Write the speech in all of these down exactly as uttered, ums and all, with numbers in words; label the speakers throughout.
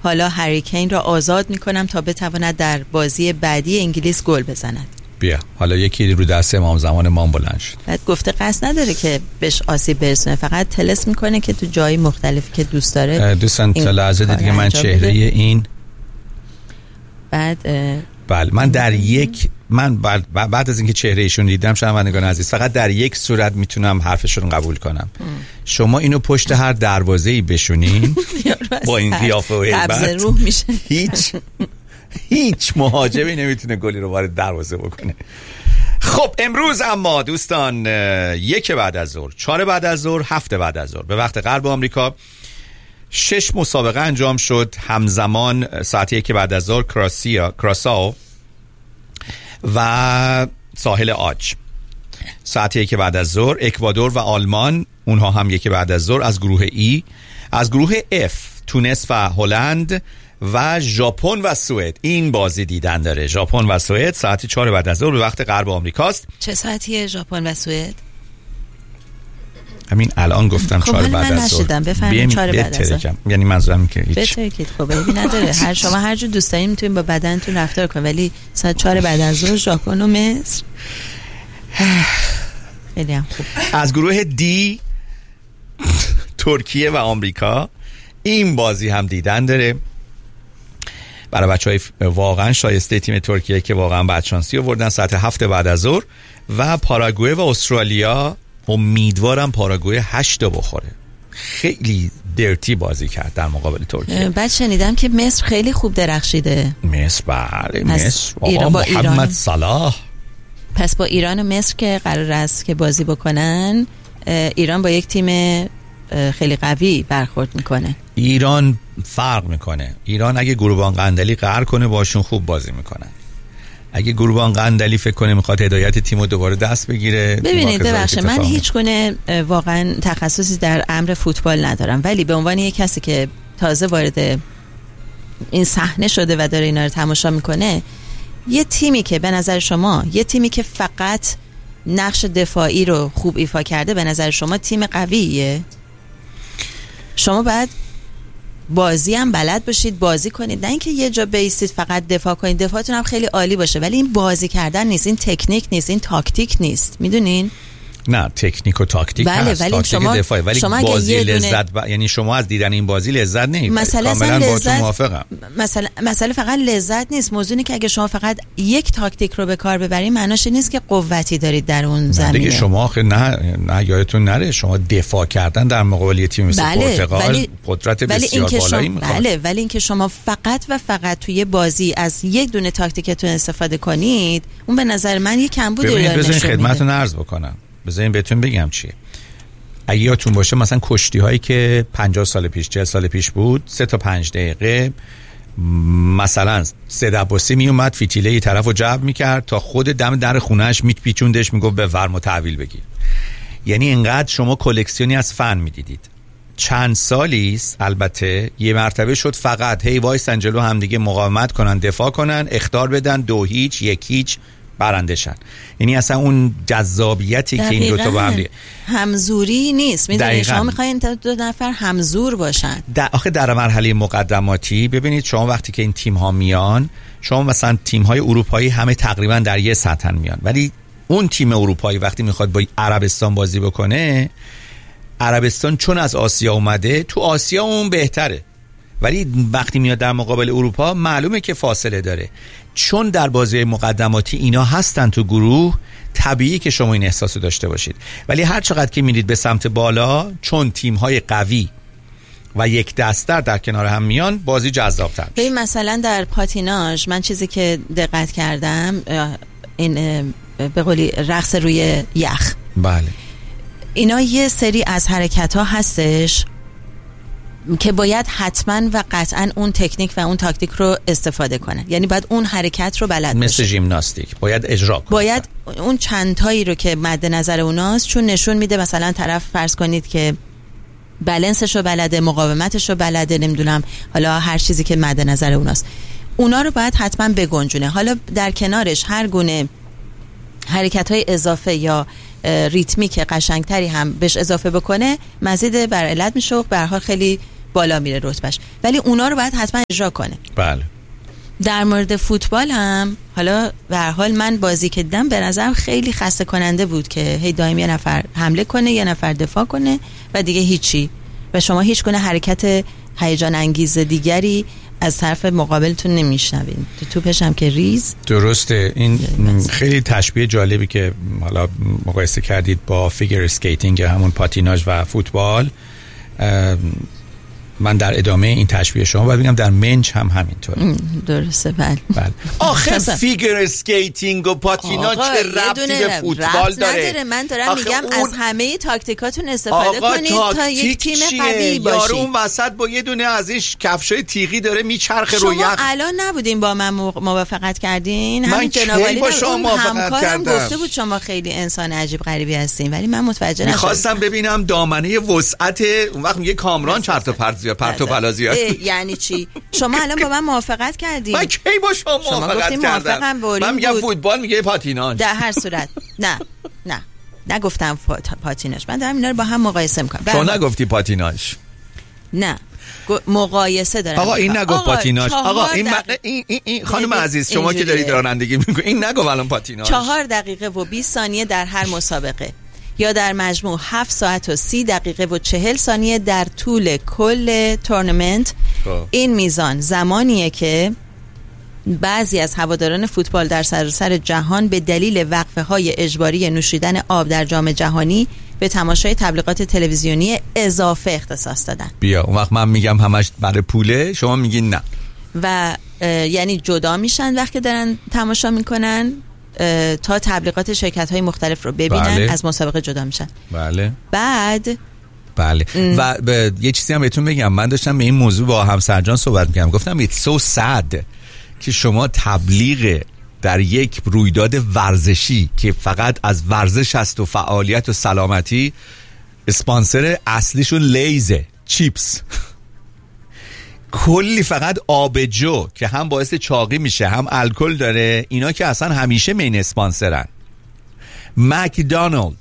Speaker 1: حالا هری کین را آزاد میکنم تا بتواند در بازی بعدی انگلیس گل بزند.
Speaker 2: بیا حالا یکی رو دست امام زمان ما بلند شد.
Speaker 1: بعد گفته قصد نداره که بهش آسیب برسونه، فقط تلس میکنه که تو جای مختلفی که دوست داره.
Speaker 2: دوستان تا لحظه دیگه من چهره این
Speaker 1: بعد
Speaker 2: بله من در یک من بعد از اینکه چهره ایشون دیدم شنوندگان عزیز فقط در یک صورت میتونم حرفشون قبول کنم. ام. شما اینو پشت هر دروازه‌ای بشونین با این قیافه و
Speaker 1: قبض روح میشه.
Speaker 2: هیچ هیچ مهاجمی نمیتونه گلی رو وارد دروازه بکنه. خب امروز اما دوستان یک بعد از ظهر، چهار بعد از ظهر، هفت بعد از ظهر به وقت غرب آمریکا شش مسابقه انجام شد. همزمان ساعت یک بعد از ظهر کراسیا کراساو و ساحل آج، ساعت یک بعد از ظهر اکوادور و آلمان اونها هم یک بعد از ظهر از گروه ای. از گروه اف تونس و هلند و ژاپن و سوئد این بازی دیدن داره. ژاپن و سوئد ساعت چهار بعد از ظهر به وقت غرب آمریکاست.
Speaker 1: چه ساعتیه ژاپن و سوئد؟
Speaker 2: همین الان گفتم
Speaker 1: خب
Speaker 2: چهار بعد از ظهر.
Speaker 1: بفرمایید چهار بعد از ظهر.
Speaker 2: یعنی منظورم که هیچ
Speaker 1: بترکید. خب ایبی نداره. هر شما هر جو دوست دارین میتونین با بدنتون رفتار کنین، ولی ساعت چهار بعد از ظهر ژاپن و مصر خیلی هم خوب.
Speaker 2: از گروه دی ترکیه و آمریکا این بازی هم دیدن داره. برای بچهای واقعا شایسته تیم ترکیه که واقعا بدشانسی آوردن ساعت هفت بعد از ظهر. و پاراگوئه و استرالیا امیدوارم پاراگوئه هشت تا بخوره. خیلی درتی بازی کرد در مقابل ترکیه.
Speaker 1: بعد شنیدم که مصر خیلی خوب درخشیده.
Speaker 2: مصر بله مصر
Speaker 1: ایران با
Speaker 2: محمد
Speaker 1: ایران.
Speaker 2: صلاح.
Speaker 1: پس با ایران و مصر که قرار است که بازی بکنن، ایران با یک تیم خیلی قوی برخورد میکنه.
Speaker 2: ایران فرق میکنه. ایران اگه گروبان قندلی قهر کنه باشون خوب بازی میکنن. اگه گروبان قندلی فکر کنه میخواد هدایت تیمو دوباره دست بگیره.
Speaker 1: ببینید ببخشید من هیچ گونه واقعا تخصصی در امر فوتبال ندارم، ولی به عنوان یک کسی که تازه وارد این صحنه شده و داره اینا رو تماشا میکنه، یه تیمی که به نظر شما یه تیمی که فقط نقش دفاعی رو خوب ایفا کرده به نظر شما تیم قویه؟ شما باید بازی هم بلد باشید، بازی کنید، نه اینکه یه جا بیستید فقط دفاع کنید. دفاعتون هم خیلی عالی باشه، ولی این بازی کردن نیست، این تکنیک نیست، این تاکتیک نیست. میدونین؟
Speaker 2: نه تکنیک و تاکتیک
Speaker 1: بله،
Speaker 2: هست،
Speaker 1: ولی
Speaker 2: تاکتیک
Speaker 1: شما
Speaker 2: دفاعی، ولی
Speaker 1: شما
Speaker 2: بازی
Speaker 1: دونه...
Speaker 2: لذت ب... یعنی شما از دیدن این بازی لذت نمیبرید.
Speaker 1: کاملا
Speaker 2: با تو موافقم.
Speaker 1: مثلا مثلا فقط لذت نیست، موضوعی که اگه شما فقط یک تاکتیک رو به کار ببرید معناش نیست که قوتی دارید در اون زمینه.
Speaker 2: دیگه شما آخه نه نه یادتون نره شما دفاع کردن در مقابل تیم مثل
Speaker 1: بله،
Speaker 2: پرتغال
Speaker 1: ولی...
Speaker 2: قدرت
Speaker 1: ولی
Speaker 2: بسیار بالایی میخواد.
Speaker 1: بله، ولی اینکه شما فقط و فقط توی بازی از یک دونه تاکتیکتون استفاده کنید، اون به نظر من یک کمبود رو نشون میده.
Speaker 2: ببینید خدمتتون عرض بکنم. بذارین بهتون بگم چیه. اگه یادتون باشه مثلا کشتی هایی که پنجاه سال پیش چهل سال پیش بود، سه تا پنج دقیقه مثلا سه دباسی می اومد فتیله ای طرفو جلب میکرد تا خود دم در خونهش میپیچوندش میگفت به ورم تحویل بگیر. یعنی اینقدر شما کلکسیونی از فن میدیدید. چند سالیست البته یه مرتبه شد فقط هی وایسن جلو هم دیگه مقاومت کنن، دفاع کنن، اخطار بدن، دو هیچ یک هیچ برنده شن. یعنی اصلا اون جذابیتی که این دو تا با هم دیگه
Speaker 1: همزوری نیست. میدونید شما میخواین دو نفر همزور باشن.
Speaker 2: در آخه در مرحله مقدماتی ببینید شما وقتی که این تیم ها میان، شما مثلا تیم های اروپایی همه تقریبا در یه سطح میان، ولی اون تیم اروپایی وقتی میخواد با عربستان بازی بکنه، عربستان چون از آسیا اومده تو آسیا اون بهتره، ولی وقتی میاد در مقابل اروپا معلومه که فاصله داره. چون در بازی مقدماتی اینا هستن تو گروه، طبیعی که شما این احساسو داشته باشید. ولی هر چقدر که میرید به سمت بالا، چون تیم‌های قوی و یک دستر در کنار هم میان، بازی جذاب‌تر میشه.
Speaker 1: مثلا در پاتیناژ من چیزی که دقت کردم این به قولی رقص روی یخ،
Speaker 2: بله،
Speaker 1: اینا یه سری از حرکت‌ها هستش که باید حتما و قطعا اون تکنیک و اون تاکتیک رو استفاده کنن. یعنی باید اون حرکت رو بلد باشه،
Speaker 2: مثل ژیمناستیک باید اجرا کنن.
Speaker 1: باید اون چند تایی رو که مد نظر اوناست، چون نشون میده مثلا طرف فرض کنید که بالانسش رو بلده، مقاومتش رو بلده، نمیدونم حالا هر چیزی که مد نظر اوناست، اونا رو باید حتما بگنجونه. حالا در کنارش هر گونه حرکت‌های اضافه یا ریتمی که قشنگتری هم بهش اضافه بکنه، مزید بر علت میشه و به هر حال خیلی بالا میره رتبهش، ولی اونا رو باید حتما اجرا کنه.
Speaker 2: بله.
Speaker 1: در مورد فوتبال هم حالا به هر حال من بازی که دیدم به نظرم خیلی خسته کننده بود که هی دائم یه نفر حمله کنه یه نفر دفاع کنه و دیگه هیچی و شما هیچ گونه حرکت هیجان انگیز دیگری از طرف مقابلتون نمیشنوین. تو توپش هم که ریز.
Speaker 2: درسته. این خیلی تشبیه جالبی که حالا مقایسه کردید با فیگر اسکیتینگ، همون پاتیناژ و فوتبال. من در ادامه این تشبیه شما باید بگم در منچ هم همینطوره.
Speaker 1: درسته. بله
Speaker 2: بله. آخه فیگر اسکیتینگ و پاتیناژ چه ربطی به فوتبال داره؟
Speaker 1: نداره. من دارم میگم از همه تاکتیکاتون استفاده کنید تا یک تیم قوی باشید.
Speaker 2: یارو اون وسط با یه دونه از این کفشای تیغی داره میچرخه رو یخ.
Speaker 1: شما الان نبودین با من موافقت کردین؟ همین جناب علی
Speaker 2: با شما موافقت کردم.
Speaker 1: گفته بود شما خیلی انسان عجیب غریبی هستین، ولی من متوجه نشدم.
Speaker 2: می‌خواستم ببینم دامنه وسعت اون وقت میگه کامران چرت و پرت پرت و پلازی هست.
Speaker 1: یعنی چی؟ شما الان با من موافقت کردین؟
Speaker 2: من کی با شما موافقت کردم؟ من میگم فوتبال میگه پاتیناژ.
Speaker 1: در هر صورت نه نه نگفتم پاتیناژ، من دارم اینا رو با هم مقایسه میکنم.
Speaker 2: شما نگفتی پاتیناژ؟
Speaker 1: نه مقایسه دارم.
Speaker 2: آقا این نگفت پاتیناژ. آقا این این این خانم عزیز شما که دارید رانندگی میکنید این نگفت الان پاتیناژ.
Speaker 1: چهار دقیقه و بیست ثانیه در هر مسابقه یا در مجموع هفت ساعت و سی دقیقه و چهل ثانیه در طول کل تورنمنت. این میزان زمانیه که بعضی از هواداران فوتبال در سراسر جهان به دلیل وقفه های اجباری نوشیدن آب در جام جهانی به تماشای تبلیغات تلویزیونی اضافه اختصاص دادن.
Speaker 2: بیا اون وقت من میگم همش برای پوله، شما میگین نه.
Speaker 1: و یعنی جدا میشن وقتی دارن تماشا میکنن تا تبلیغات شرکت‌های مختلف رو ببینن. بله. از مسابقه جدا میشن.
Speaker 2: بله.
Speaker 1: بعد
Speaker 2: بله ام. و ب... یه چیزی هم بهتون بگم، من داشتم به این موضوع با همسرجان صحبت می‌کردم، گفتم it's so sad که شما تبلیغ در یک رویداد ورزشی که فقط از ورزش است و فعالیت و سلامتی، اسپانسر اصلیشون لیزه، چیپس، کلی فقط آبجو که هم باعث چاقی میشه هم الکل داره، اینا که اصلا همیشه مین اسپانسرن. مکدونالد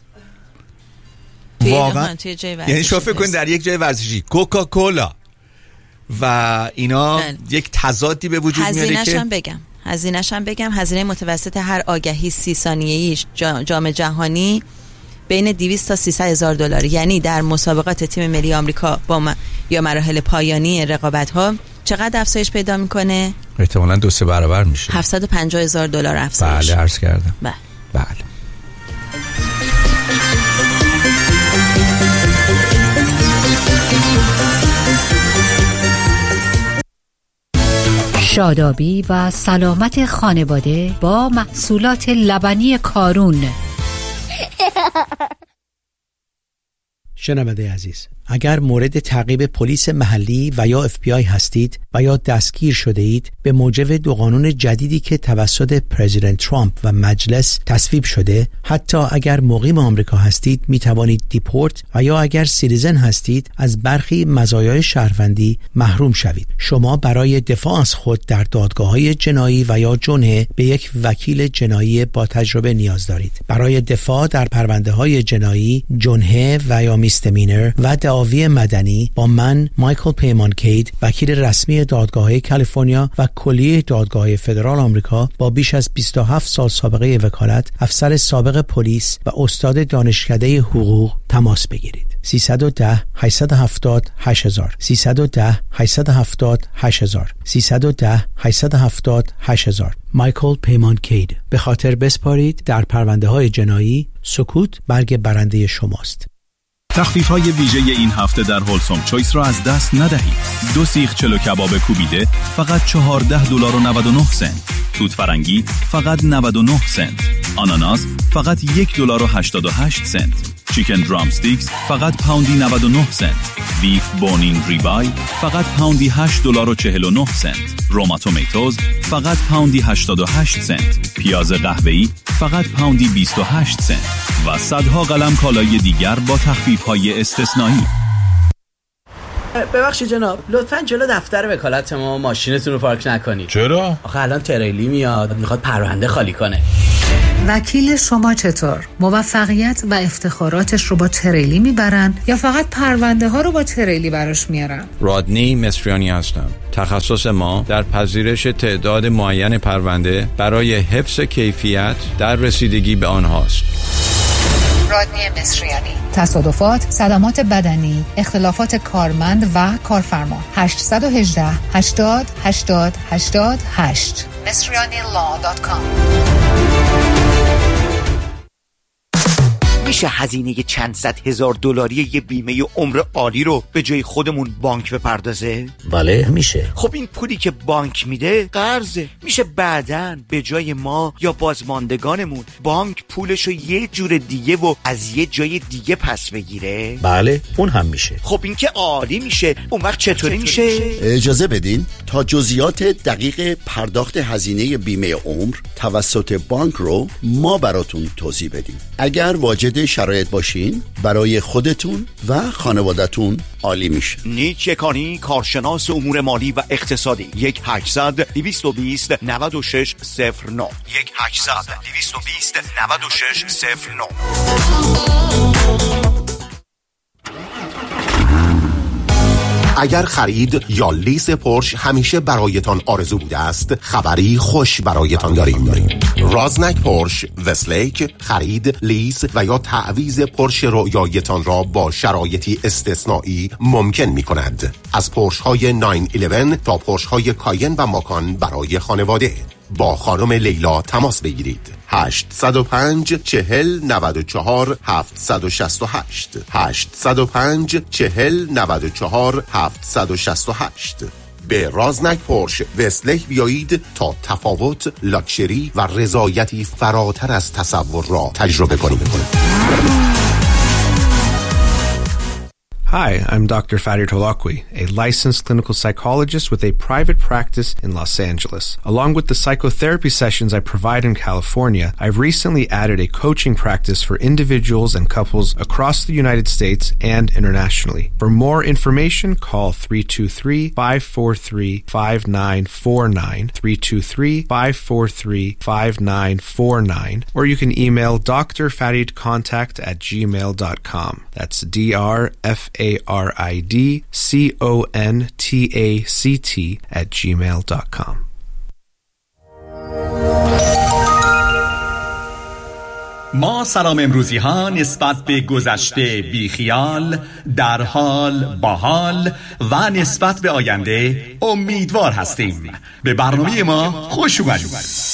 Speaker 2: واقعا، یعنی شما فکر کنید در یک جای ورزشی کوکاکولا و اینا دل. یک تضادی به وجود میاره که
Speaker 1: هزینه‌شم بگم هزینه‌شم بگم هزینه متوسط هر آگهی سی ثانیه‌ای جام جهانی بین دویست تا سیصد هزار دلار. یعنی در مسابقات تیم ملی آمریکا با م... یا مراحل پایانی رقابت‌ها چقدر افزایش پیدا میکنه؟
Speaker 2: احتمالاً دو سه برابر میشه.
Speaker 1: هفتصد و پنجاه هزار دلار افزایش.
Speaker 2: بله عرض کردم.
Speaker 1: بله.
Speaker 2: بله.
Speaker 3: شادابی و سلامت خانواده با محصولات لبنی کارون.
Speaker 4: شنونده عزیز، اگر مورد تعقیب پلیس محلی و یا اف بی آی هستید و یا دستگیر شده اید به موجب دو قانون جدیدی که توسط پرزیدنت ترامپ و مجلس تصویب شده، حتی اگر مقیم آمریکا هستید می توانید دیپورت و یا اگر سیتیزن هستید از برخی مزایای شهروندی محروم شوید. شما برای دفاع از خود در دادگاه‌های جنایی و یا جنحه به یک وکیل جنایی با تجربه نیاز دارید. برای دفاع در پرونده‌های جنایی، جنحه و یا میستمینر و دعاوی مدنی با من مایکل پیمانکید، وکیل رسمی دادگاه‌های کالیفرنیا و کلیه دادگاه‌های فدرال آمریکا با بیش از بیست و هفت سال سابقه وکالت، افسر سابق پلیس و استاد دانشکده حقوق تماس بگیرید. سیصد و ده هشتصد و هفتاد هشت هزار سیصد و ده هشتصد و هفتاد هشت هزار سیصد و ده هشتصد و هفتاد هشت هزار. مایکل پیمانکید. به خاطر بسپارید در پرونده های جنایی، سکوت برگ برنده شماست.
Speaker 5: تخفیف‌های ویژه این هفته در هولسوم چویس را از دست ندهید. دو سیخ چلو کباب کوبیده فقط چهارده دلار و نود و نه سنت. توت فرنگی فقط نود و نه سنت. آناناس فقط یک دلار و هشتاد و هشت سنت. چیکن درام استیکس فقط پوندی نود و نه سنت. بیف بونین ریبای فقط پوندی هشت دلار و چهل و نه سنت. روما تومیتوز فقط پوندی هشتاد و هشت سنت. پیاز قهوه‌ای فقط پوندی بیست و هشت سنت و صدها قلم کالای دیگر با تخفیف‌های استثنایی.
Speaker 6: ببخشید جناب، لطفاً جلو دفتر وکالت ما ماشینتون رو پارک نکنید.
Speaker 2: چرا؟
Speaker 6: آخه الان تریلی میاد میخواد پرونده خالی کنه.
Speaker 3: وکیل شما چطور؟ موفقیت و افتخاراتش رو با تریلی میبرن یا فقط پرونده ها رو با تریلی براش میارن؟
Speaker 7: رادنی مصریانی هستم. تخصص ما در پذیرش تعداد معین پرونده برای حفظ کیفیت در رسیدگی به آنهاست.
Speaker 3: رادنی مصریانی. تصادفات، صدمات بدنی، اختلافات کارمند و کارفرما. هشت یک هشت هشتاد هشتاد هشتاد هشت مصریانی لا دات کام.
Speaker 8: میشه هزینه چند صد هزار دلاری یه بیمه عمر عالی رو به جای خودمون بانک بپردازه؟
Speaker 9: بله میشه.
Speaker 8: خب این پولی که بانک میده قرضه. میشه بعداً به جای ما یا بازماندگانمون بانک پولشو یه جور دیگه و از یه جای دیگه پس بگیره؟
Speaker 9: بله اون هم میشه.
Speaker 8: خب این که عالی میشه. اون وقت چطوری میشه؟
Speaker 10: اجازه بدین تا جزئیات دقیق پرداخت هزینه بیمه عمر توسط بانک رو ما براتون توضیح بدیم. اگر واجد شرایط باشین برای خودتون و خانوادتون عالی میشه.
Speaker 8: نیک یکانی، کارشناس امور مالی و اقتصادی. یک هشتصد دویست و بیست نود و شش صفر نه یک هشتصد دویست و بیست نود و شش صفر نه.
Speaker 11: اگر خرید یا لیز پورش همیشه برایتان آرزو بوده است، خبری خوش برایتان داریم. رازنک پورش وستلیک خرید، لیز و یا تعویض پورش رویایتان را با شرایطی استثنایی ممکن می کند. از پورش های نه یازده تا پورش های کاین و ماکان برای خانواده. با خانم لیلا تماس بگیرید. هشت صفر پنج چهل نود و چهار هفتصد و شصت و هشت هشت صفر پنج چهل نود و چهار هفتصد و شصت و هشت. به رازنک پورش وستلیک بیایید تا تفاوت، لاکچری و رضایتی فراتر از تصور را تجربه کنید.
Speaker 12: Hi, I'm Doctor Farid Holakwi, a licensed clinical psychologist with a private practice in Los Angeles. Along with the psychotherapy sessions I provide in California, I've recently added a coaching practice for individuals and couples across the United States and internationally. For more information, call three two three, five four three, five nine four nine, three two three, five four three, five nine four nine, or you can email d r farid contact at gmail dot com. That's D R F A R I D C O N T A C T at gmail dot com.
Speaker 2: ما سلام امروزی ها نسبت به گذشته بیخیال، در حال، باحال و نسبت به آینده امیدوار هستیم. به برنامه ما خوش اومدید.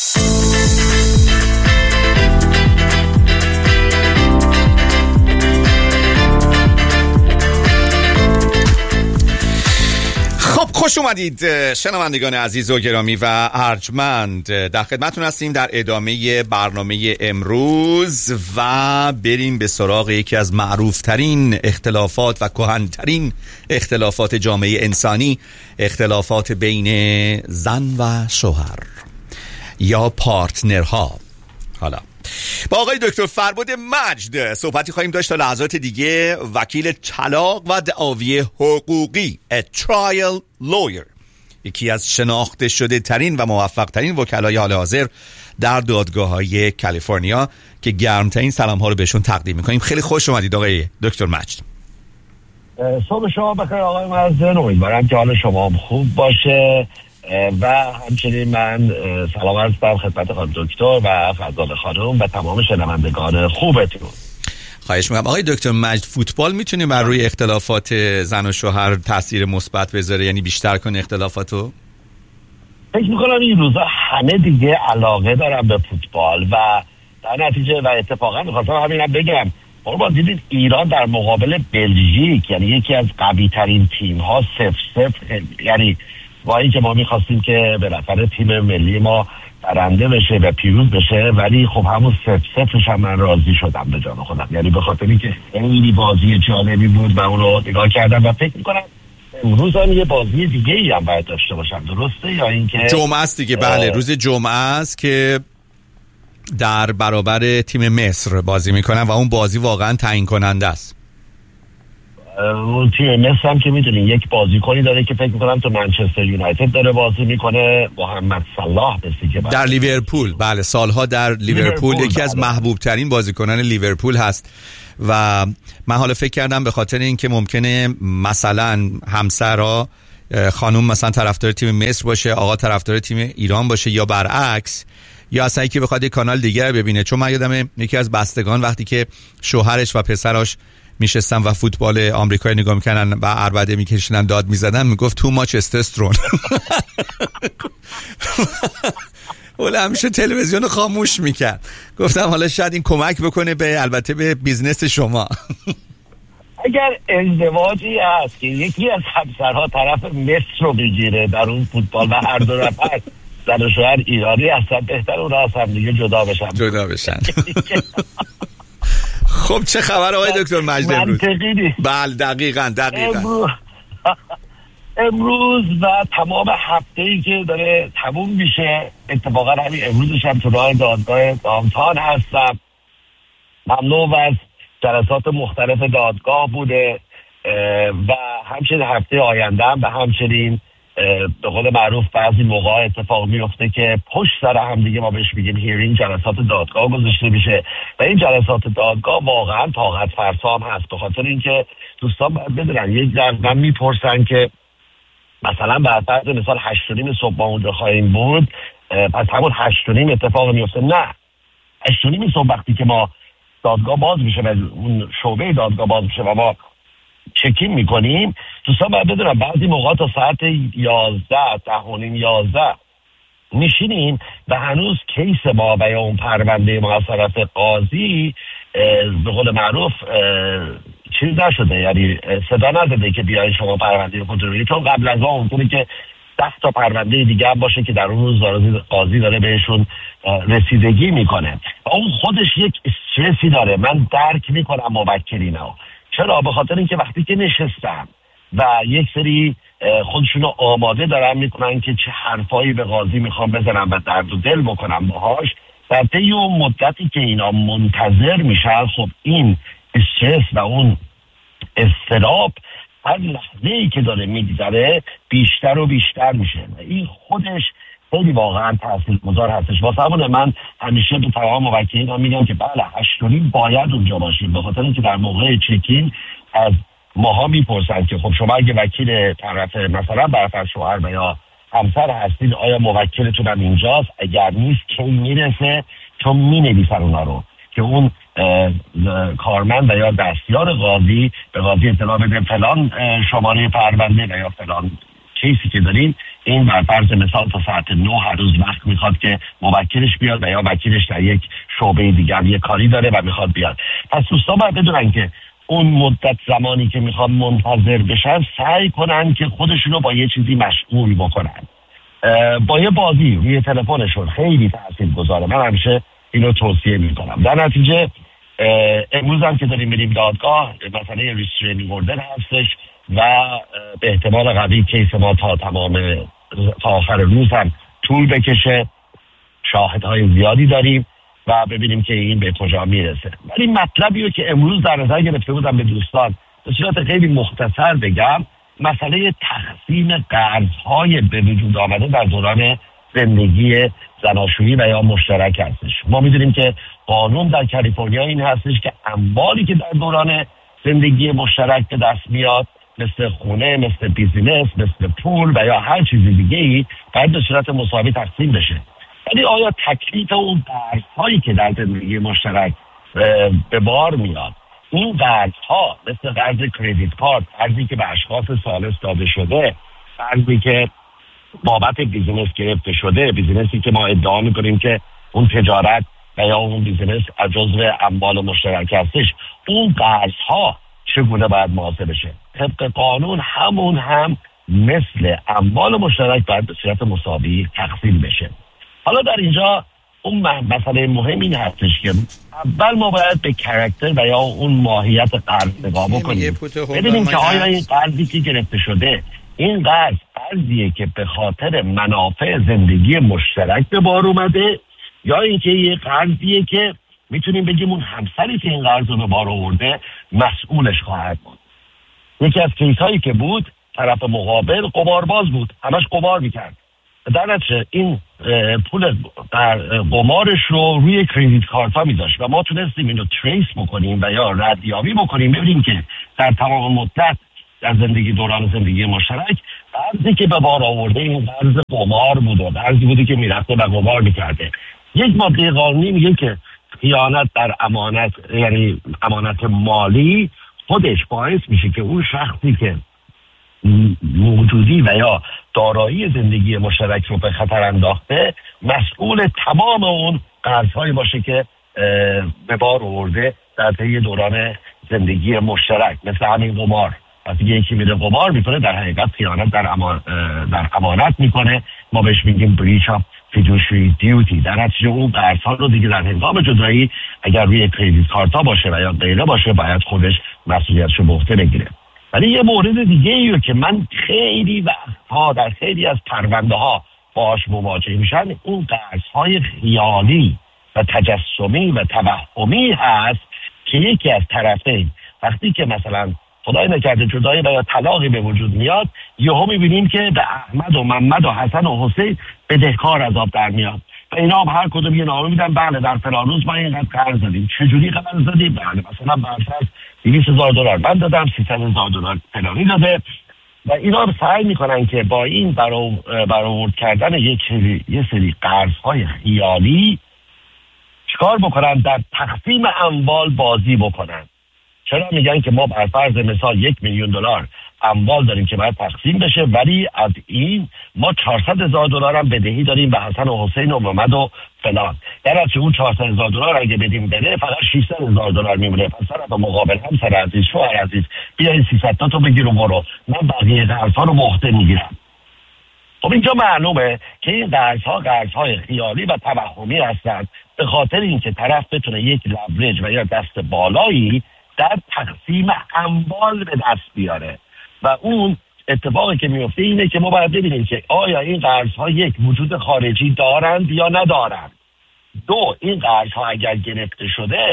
Speaker 2: خب خوش اومدید شنوندگان عزیز و گرامی و ارجمند. در خدمتتون هستیم در ادامه برنامه امروز و بریم به سراغ یکی از معروفترین اختلافات و کهن‌ترین اختلافات جامعه انسانی، اختلافات بین زن و شوهر یا پارتنرها. حالا با آقای دکتر فربد مجد صحبتی خواهیم داشت تا لحظات دیگه. وکیل طلاق و دعاوی حقوقی، a trial lawyer، یکی از شناخته شده ترین و موفق ترین وکلای حال حاضر در دادگاه های کالیفرنیا که گرمترین سلام ها رو بهشون تقدیم میکنیم. خیلی خوش اومدید آقای دکتر مجد.
Speaker 13: صبح شما بخیر آقای مجد، امیدوارم که حال شما خوب باشه و همچنین من سلام عرض دارم خدمت خانم دکتر و فضال خانم و تمام شنوندگان خوبتون.
Speaker 2: خواهش میکنم. آقای دکتر مجد، فوتبال میتونه بر روی اختلافات زن و شوهر تاثیر مثبت بذاره، یعنی بیشتر کنه اختلافاتو؟
Speaker 13: فکر میکنم این روزا همه دیگه علاقه دارن به فوتبال و در نتیجه و اتفاقا میخواستم همین هم بگم قربان دیدید ایران در مقابل بلژیک، یعنی یکی از قوی ترین تیم ها، صفر صفر، یعنی با این که ما میخواستیم که بالاخره تیم ملی ما برنده بشه و پیروز بشه، ولی خب همون صفر صفرش هم من راضی شدم به جان خودم، یعنی به خاطر اینکه خیلی بازی جالبی بود و اون رو نگاه کردم و فکر میکنم امروز هم یه بازی دیگه ای هم باید داشته باشم، درسته؟ یا اینکه
Speaker 2: جمعه است دیگه. بله روز جمعه است که در برابر تیم مصر بازی میکنن و اون بازی واقعا تعیین کننده است.
Speaker 13: اون تیم مصر هم که میدونین یک بازیکنی داره که فکر میکنم تو منچستر یونایتد داره بازی میکنه، محمد صلاح بسی که
Speaker 2: در لیورپول، بله سالها در لیورپول یکی از محبوب ترین بازیکنان لیورپول هست و من حالا فکر کردم به خاطر اینکه ممکنه مثلا همسرها خانم مثلا طرفدار تیم مصر باشه، آقا طرفدار تیم ایران باشه یا برعکس، یا اصلا که بخواد یک کانال دیگر ببینه. چون من یادم یکی از بستگان وقتی که شوهرش و پسرش میشستن و فوتبال آمریکایی نگاه میکنن و عربده میکشیدن داد میزدن میگفت تو ماچ استسترون. ولی همیشه تلویزیون خاموش میکرد. گفتم حالا شاید این کمک بکنه به البته به بیزنس شما.
Speaker 13: اگر ازدواجی هست که یکی از همسرها طرف مصر رو بگیره در اون فوتبال و هر دو نفر زن و شوهر ایرانی هستن، بهتر اون از هم دیگه جدا بشن
Speaker 2: جدا بشن خب چه خبر آقای دکتر مجد امروز؟ بله دقیقاً دقیقاً
Speaker 13: امروز, امروز و تمام هفته‌ای که داره تموم میشه، اتفاقا همین امروزش هم تو راه دادگاه دامتان هستم. ممنون از جلسات مختلف دادگاه بوده و همچنین هفته آینده هم و همچنین به قول معروف بعضی موقع اتفاق میفته که پشت سر هم دیگه ما بهش میگیم هیرینگ، جلسات دادگاه گذاشته میشه و این جلسات دادگاه واقعا طاقت فرسا هم هست، به خاطر اینکه دوستان باید بدونن یک من میپرسن که مثلا بعد فرض مثال هشت و نیم صبح ما اونجا خواهیم بود، پس همون هشت و نیم اتفاق میفته. نه، هشت و نیم صبح وقتی که ما دادگاه باز میشه و اون شعبه دادگاه باز میشه و ما چکین میکنیم، دوستان باید بدونم بعضی موقع تا ساعت یازده ده و نیم یازده میشینیم و هنوز کیس ما و یا اون پرونده ما از طرف قاضی به قول معروف چیز نشده، یعنی صدا نزده که بیاین شما پرونده خود رو بگید، چون قبل از اون اونطوری که ده تا پرونده دیگه هم باشه که در اون روز قاضی داره بهشون رسیدگی میکنه و اون خودش یک استرسی داره. من درک میکنم موکلینا، چرا؟ به خاطر اینکه وقتی که نشستم و یک سری خودشونو آماده دارن میکنن که چه حرفایی به قاضی میخوام بزنم و درد و دل بکنم باهاش، در طی اون مدتی که اینا منتظر میشن، خب این استرس و اون اضطراب هر لحظه‌ای که داره میگذره بیشتر و بیشتر میشه و این خودش خیلی واقعا تاثیرگذار هستش. واسه همونه من همیشه به تمام موکلین هم میگم که بله هشت و نیم باید اونجا باشیم، به خاطر اینکه در موقع چکین از ماها میپرسن که خب شما اگه وکیل طرف مثلا برفر شوهر و یا همسر هستید آیا موکلتون هم اینجاست؟ اگر نیست کی میرسه؟ چون مینویسن اونا رو که اون کارمند و یا دستیار قاضی به قاضی اطلاع بده فلان شماره پرونده و یا فلان کیسی که دارین این بر فرض مثال تا ساعت نه هر روز وقت میخواد که موکلش بیاد و یا وکیلش در یک شعبه دیگر یک کاری داره و میخواد بیاد. پس دوستان باید بدونن که اون مدت زمانی که میخواد منتظر بشن سعی کنن که خودشونو با یه چیزی مشغول بکنن، با یه بازی روی تلفنشون خیلی تاثیرگذاره. من همیشه اینو توصیه میکنم. در نتیجه امروز هم که داریم بریم دادگاه مسئله ریسترینینگ اوردر هستش و به احتمال قوی کیس ما تا تمام تا آخر روز هم طول بکشه. شاهدهای زیادی داریم و ببینیم که این به کجا میرسه. ولی مطلبی رو که امروز در نظر گرفته بودم به دوستان به صورت خیلی مختصر بگم، مسئله تقسیم قرض‌های به وجود آمده در دوران زندگی زناشویی و یا مشترک هستش. ما میدونیم که قانون در کالیفرنیا این هستش که اموالی که در دوران زندگی مشترک به دست میاد مثل خونه، مثل بیزینس، مثل پول و یا هر چیز دیگه‌ای باید به صورت مساوی تقسیم بشه. ولی آیا تکلیف اون قرض‌هایی که در زندگی مشترک به بار میاد، این قرض‌ها مثل قرض کردیت کارت، قرضی که به اشخاص ثالث داده شده، قرضی که بابت بیزینس گرفته شده، بیزینسی که ما ادعا میکنیم که اون تجارت و یا اون بیزینس از جزو اموال مشترک هستش، اون قرض‌ها چگونه باید محاسبه بشه؟ طبق قانون همون هم مثل اموال مشترک باید به صورت مساوی تقسیم بشه. حالا در اینجا اون مسئله مهم این هستش که اول ما باید به کاراکتر و یا اون ماهیت قرض نگاه بکنیم، ببینیم که آیا این قرضی که گرفته شده این قرض قرضیه که به خاطر منافع زندگی مشترک به بار اومده یا اینکه یه قرضیه که میتونیم بگیم اون همسری که این قرض رو به بار آورده مسئولش خواهد بود. یکی از کیس هایی که بود طرف مقابل قمارباز بود، همش قمار میکرد، در نتیجه این پول در قمارش رو روی کریدیت کارت ها میذاشت و ما تونستیم اینو تریس بکنیم و یا ردیابی بکنیم، ببینیم که در تمام مدت در زندگی دوران زندگی مشترک قرضی که به بار آورده این قرض قمار بود و قرضی بوده که میرفته و قمار میکرده. یک ماده قانونی میگه که خیانت در امانت، یعنی امانت مالی، خودش باعث میشه که اون شخصی که موجودی و یا دارایی زندگی مشترک رو به خطر انداخته مسئول تمام اون قرض‌هایی باشه که به بار آورده در طی دوران زندگی مشترک، مثل همین قمار. وقتی یکی میره قمار میکنه در حقیقت خیانت در, امان در امانت میکنه، ما بهش میگیم breach of fiduciary duty. در نتیجه اون قرض‌ها رو دیگه در هنگام جدایی اگر روی کریدیت کارتا باشه و یا غیره باشه باید خودش مسئولیتشو به عهده بگیره. ولی یه مورد دیگه ایو که من خیلی وقتها در خیلی از پرونده ها باهاش مواجه میشن، اون قرض‌های خیالی و تجسمی و توهمی هست که یکی از طرفین وقتی که مثلا خدای نکرده جدایی و یا طلاقی به وجود میاد، یهو میبینیم که به احمد و محمد و حسن و حسین بدهکار از آب در میاد و اینا هم هر کدوم یه نامه میدن، بله در فلان روز ما اینقدر قرض دادیم. چجوری قرض دادیم؟ بله مثلا برفرض دویست هزار دلار من دادم، سیصد هزار دلار فلانی داده و اینا هم سعی میکنن که با این برآورد کردن یک یه سری قرض‌های خیالی چیکار بکنن؟ در تقسیم اموال بازی بکنن. چرا میگن که ما بر فرض مثال یک میلیون دلار اموال داریم که باید تقسیم بشه، ولی از این ما چهارصد هزار دلار هم بدهی داریم به حسن و حسین و محمد و فلان. در از اون چهارصد هزار دلار اگه بدیم بده فقط ششصد هزار دلار میمونه. پس طرف مقابل هم سر عزیز شوهر عزیز بیا این سیصد تا تو بگیر و برو، من بقیه قرض‌ها رو به عهده میگیرم. خب اینجا معلومه که این قرض‌ها قرض‌های خیالی و توهمی هستند به خاطر اینکه طرف بتونه یک لورج و یا دست بالایی در تقسیم اموال به دست بیاره و اون اتفاقی که میفته اینه که ما باید ببینیم که آیا این قرض‌ها یک وجود خارجی دارند یا ندارند. دو، این قرض‌ها اگر گرفته شده،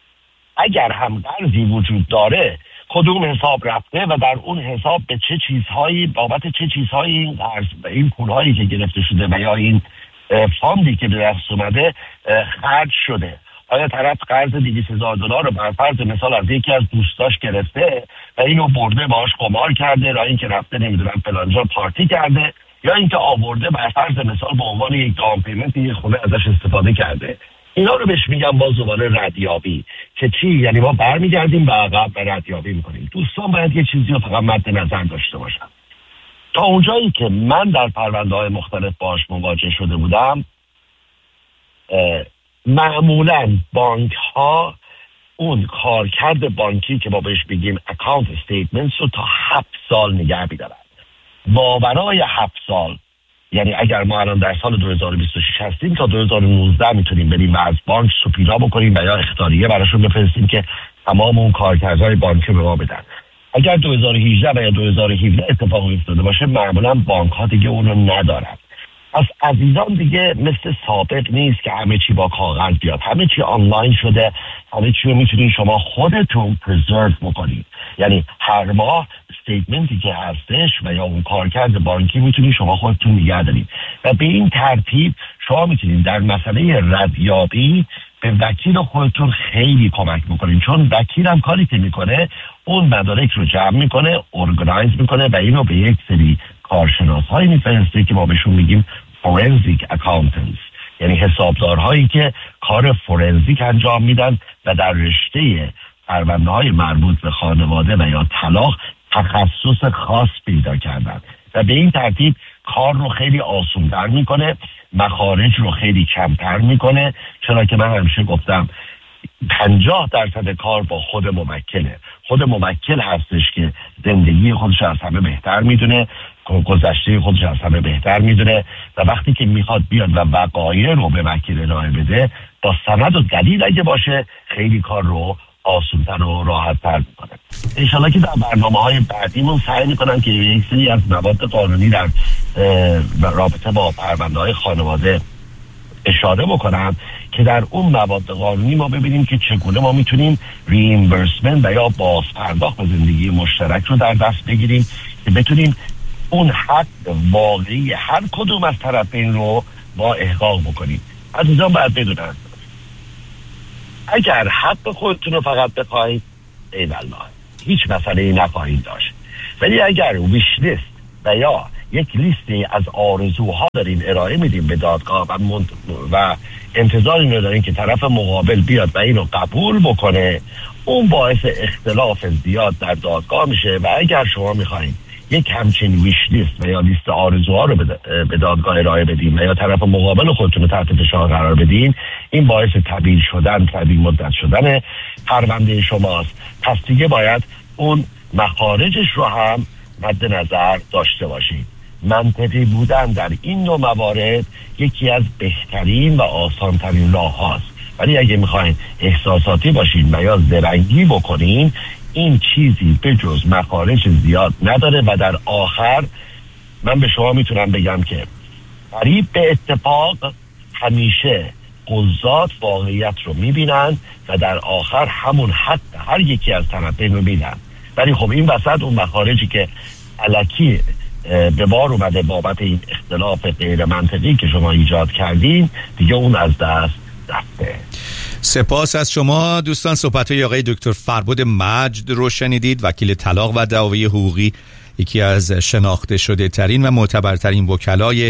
Speaker 13: اگر هم قرضی وجود داره کدوم حساب رفته و در اون حساب به چه چیزهایی بابت چه چیزهایی این قرض این پولهایی که گرفته شده و یا این فاندی که به دست اومده خرج شده. آیا طرف قرض دویست هزار دلار رو بر فرض مثال از یکی از دوستاش گرفته و اینو برده باهاش قمار کرده، یا اینکه رفته نمیدونم فلانجا پارتی کرده، یا اینکه آورده بر فرض مثال به عنوان یک داون پیمنت یک خونه ازش استفاده کرده. اینا رو بهش میگم باز دوباره ردیابی. که چی؟ یعنی ما برمیگردیم به عقب و ردیابی میکنیم. دوستان باید یه چیزی رو فقط مد نظر داشته باشن. تا اونجایی که من در پرونده‌های مختلف باهاش مواجه شده بودم، معمولاً بانک ها اون کارکرد بانکی که ما بهش بگیم اکانت استیتمنتس رو تا هفت سال نگه می‌دارن. ماورای هفت سال، یعنی اگر ما الان در سال دو هزار و بیست و شش هستیم تا دو هزار و نوزده میتونیم بریم و از بانک سوپیرا بکنیم و یا اخطاریه براشون بفرستیم که تمام اون کارکردهای بانکی به ما بدن. اگر دو هزار و هجده و یا دو هزار و هفده اتفاق افتاده باشه، معمولاً بانک ها دیگه اون رو ندارن. پس عزیزان دیگه مثل سابق نیست که همه چی با کاغذ بیاد، همه چی آنلاین شده، همه چی رو میتونید شما خودتون پرزرو بکنید. یعنی هر ماه استیتمنتی که هستش و یا اون کارکرد بانکی میتونید شما خودتون نگه دارید و به این ترتیب شما میتونید در مسئله ردیابی به وکیل خودتون خیلی کمک میکنید، چون وکیل هم کاری که میکنه اون مدارک رو جمع میکنه، ارگانایز میکنه و اینو به یک سری کارشناس هایی میفرسته که ما بهشون میگیم فورنزیک اکاونتنتس، یعنی حسابدارهایی که کار فورنزیک انجام میدن و در رشته پرونده های مربوط به خانواده و یا طلاق تخصص خاص پیدا کردن و به این ترتیب کار رو خیلی آسان‌تر میکنه، مخارج رو خیلی کمتر میکنه. چرا که من همیشه گفتم پنجاه درصد کار با خود موکله. خود موکل هستش که زندگی خودش از همه بهتر میدونه، گذشته خودش از همه بهتر میدونه و وقتی که میخواد بیاد و وقایع رو به وکیل ارائه بده با سند و دلیل اگه باشه خیلی کار رو آسان‌تر و راحت‌تر میکنه. انشالله که در برنامه‌های بعدیمون سعی میکنم که یک سری از مواد قانونی در رابطه با پرونده‌های خانواده اشاره بکنم که در اون مواد قانونی ما ببینیم که چگونه ما میتونیم ریمبرسمنت و یا باز پرداخت به زندگی مشترک رو در دست بگیریم که بتونیم اون حق واقعی هر کدوم از طرفین رو با احقاق بکنیم. عزیزان باید بدونن اگر حق خودتون رو فقط بخواید ایوالله هیچ مسئله ای نخواهید داشت، ولی اگر ویش لیست و یا یک لیستی از آرزوها دارین ارائه میدیم به دادگاه و, منت... و انتظار اینو دارین که طرف مقابل بیاد و اینو قبول بکنه، اون باعث اختلاف زیاد در دادگاه میشه. و اگر شما میخواین یک همچین ویش لیست و یا لیست آرزوها رو به دادگاه ارائه بدین و یا طرف مقابل خودتون رو تحت فشار قرار بدین، این باعث طویل شدن طویل مدت شدن پرونده شماست. پس دیگه باید اون مخارجش رو هم مد نظر داشته باشید. منطقی بودن در این نوع موارد یکی از بهترین و آسانترین راه هاست، ولی اگه میخواین احساساتی باشین و یا زرنگی بکنین، این چیزی به جز مخارج زیاد نداره. و در آخر من به شما میتونم بگم که قریب به اتفاق همیشه قضات واقعیت رو میبینن و در آخر همون حق هر یکی از طرفین رو میدن. ولی خب این وسط اون مخارجی که الکی به بار اومده بابت این اختلاف غیر منطقی که شما ایجاد کردین، دیگه اون از دست رفته.
Speaker 2: سپاس از شما دوستان. صحبت‌های آقای دکتر فربد مجد رو شنیدید، وکیل طلاق و دعاوی حقوقی، یکی از شناخته شده ترین و معتبرترین وکلای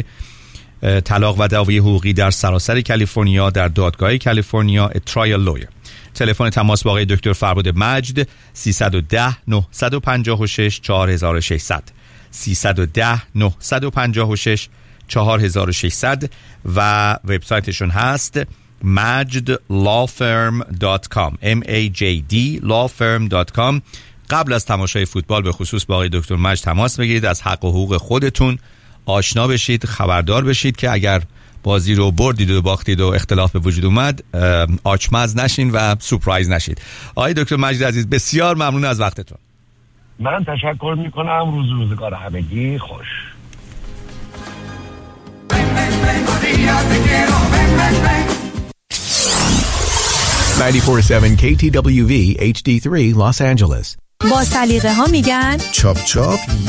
Speaker 2: طلاق و دعاوی حقوقی در سراسر کالیفرنیا، در دادگاه کالیفرنیا، ترایل لویر. تلفن تماس با آقای دکتر فربد مجد سیصد و ده نهصد و پنجاه و شش چهار هزار و ششصد سیصد و ده نهصد و پنجاه و شش چهار هزار و ششصد و وبسایتشون هست مجد لاو فرم دات کام ام ای جی دی لاو فرم دات کام. قبل از تماشای فوتبال به خصوص با آقای دکتر مجد تماس بگیرید، از حق و حقوق خودتون آشنا بشید، خبردار بشید که اگر بازی رو بردید و باختید و اختلاف به وجود اومد آچمز نشین و سورپرایز نشید. آقای دکتر مجد عزیز بسیار ممنون از وقتتون.
Speaker 13: من تشکر میکنم. روز روزگار همگی خوش.
Speaker 14: نود و چهار ممیز هفت کی تی دبلیو وی اچ دی سه Los Angeles.
Speaker 15: با سلیقه ها میگن
Speaker 14: چاپ چاپ